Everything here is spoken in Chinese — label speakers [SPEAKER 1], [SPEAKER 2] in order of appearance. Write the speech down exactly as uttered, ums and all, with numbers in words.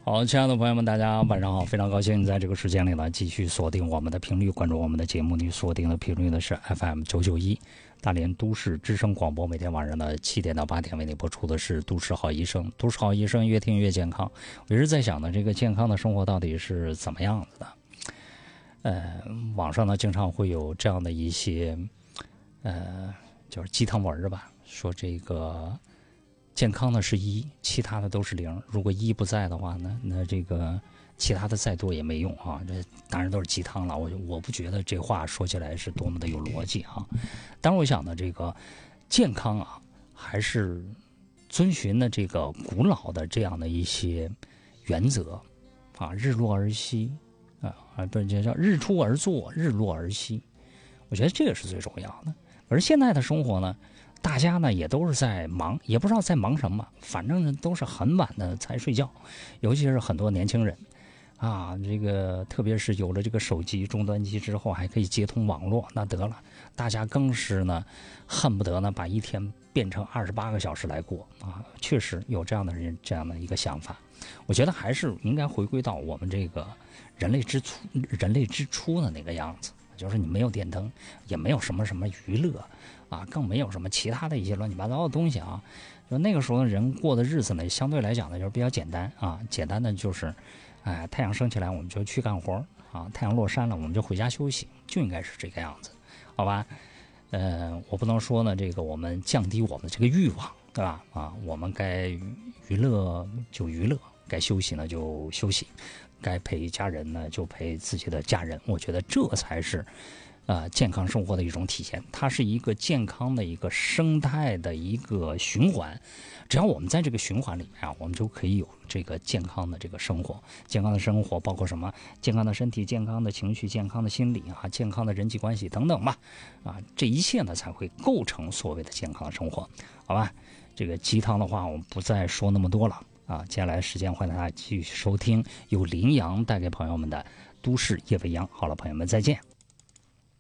[SPEAKER 1] 好，亲爱的朋友们，大家晚上好！非常高兴在这个时间里呢，继续锁定我们的频率，关注我们的节目。你锁定的频率呢是 F M 九九一，大连都市之声广播，每天晚上的七点到八点为你播出的是《都市好医生》。都市好医生，越听越健康。我一直在想呢，这个健康的生活到底是怎么样子的？呃，网上呢经常会有这样的一些，呃，就是鸡汤文吧，说这个。健康呢是一，其他的都是零。如果一不在的话呢，那这个其他的再多也没用啊。这当然都是鸡汤了。我我不觉得这话说起来是多么的有逻辑啊。当然，我想呢，这个健康啊，还是遵循的这个古老的这样的一些原则啊，日落而息啊，啊不是叫日出而作，日落而息。我觉得这个是最重要的。而现在的生活呢？大家呢也都是在忙，也不知道在忙什么，反正呢都是很晚的才睡觉，尤其是很多年轻人，啊，这个特别是有了这个手机终端机之后，还可以接通网络，那得了，大家更是呢恨不得呢把一天变成二十八个小时来过啊，确实有这样的人这样的一个想法。我觉得还是应该回归到我们这个人类之初人类之初的那个样子。就是你没有电灯，也没有什么什么娱乐啊，更没有什么其他的一些乱七八糟的东西啊。就那个时候人过的日子呢，相对来讲呢就是比较简单啊，简单的就是，哎，太阳升起来我们就去干活啊，太阳落山了我们就回家休息，就应该是这个样子，好吧？呃，我不能说呢，这个我们降低我们的这个欲望，对吧？啊，我们该娱乐就娱乐，该休息呢就休息。该陪家人呢，就陪自己的家人。我觉得这才是，呃，健康生活的一种体现。它是一个健康的一个生态的一个循环。只要我们在这个循环里面啊，我们就可以有这个健康的这个生活。健康的生活包括什么？健康的身体、健康的情绪、健康的心理啊、健康的人际关系等等吧。啊，这一切呢才会构成所谓的健康的生活，好吧？这个鸡汤的话，我们不再说那么多了。啊，接下来时间欢迎大家继续收听由林阳带给朋友们的都市夜未央。好了，朋友们再见。